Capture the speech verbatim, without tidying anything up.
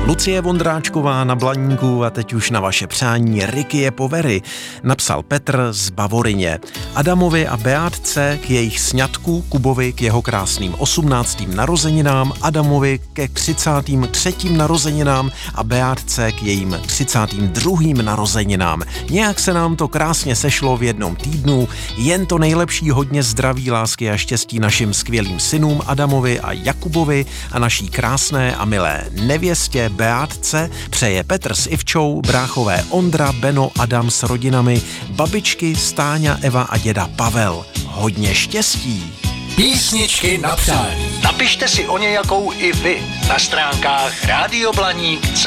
Lucie Vondráčková na Blaníku a teď už na vaše přání Rikie Povery, napsal Petr z Bavoryně. Adamovi a Beátce k jejich sňatku, Kubovi k jeho krásným osmnáctým narozeninám, Adamovi ke třicátým třetím narozeninám a Beátce k jejím třicátým druhým narozeninám. Nějak se nám to krásně sešlo v jednom týdnu. Jen to nejlepší, hodně zdraví, lásky a štěstí našim skvělým synům Adamovi a Jakubovi a naší krásné a milé nevěstě Beátce přeje Petr s Ivčou, bráchové Ondra, Beno, Adam s rodinami, babičky Stáňa, Eva a děda Pavel. Hodně štěstí! Písničky na přání. Napište si o nějakou i vy na stránkách rádio blaník tečka cé zet.